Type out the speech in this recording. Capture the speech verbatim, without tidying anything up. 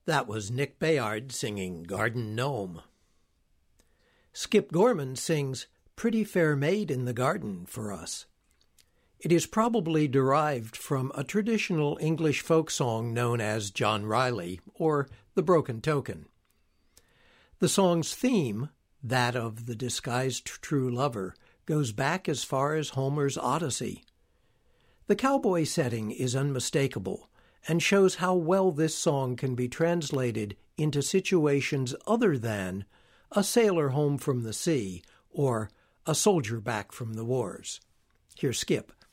That was Nick Bayard singing Garden Gnome. Skip Gorman sings Pretty Fair Maid in the Garden for us. It is probably derived from a traditional English folk song known as John Riley, or The Broken Token. The song's theme, that of the disguised true lover, goes back as far as Homer's Odyssey. The cowboy setting is unmistakable, and shows how well this song can be translated into situations other than a sailor home from the sea or a soldier back from the wars. Here's Skip.